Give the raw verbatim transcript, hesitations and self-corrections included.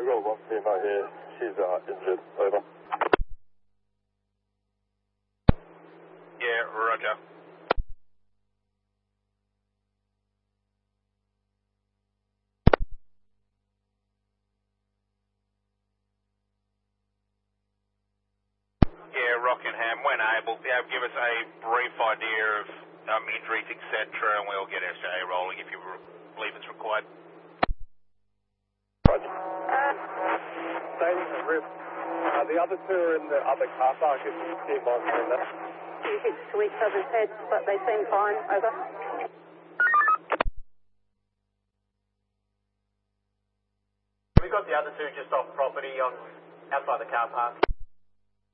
We've got one female here. She's uh, injured. Over. Yeah, roger. Yeah, Rockingham, when able, be able to give us a brief idea of um, injuries, et cetera, and we'll get S A rolling if you believe it's required. Roger. Staying at rip. Uh, the other two are in the other car park. If you keep monitoring that. Few hits to each other's heads, but they seem fine. Over. We got the other two just off property on outside the car park.